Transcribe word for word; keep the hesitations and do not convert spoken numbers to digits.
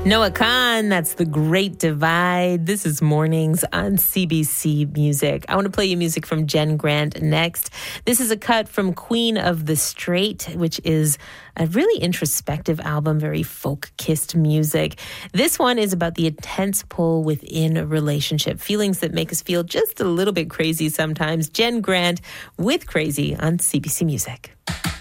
Noah Kahan, that's The Great Divide. This is Mornings on C B C Music. I want to play you music from Jen Grant next. This is a cut from Queen of the Straight, which is a really introspective album, very folk-kissed music. This one is about the intense pull within a relationship, feelings that make us feel just a little bit crazy sometimes. Jen Grant with Crazy on C B C Music.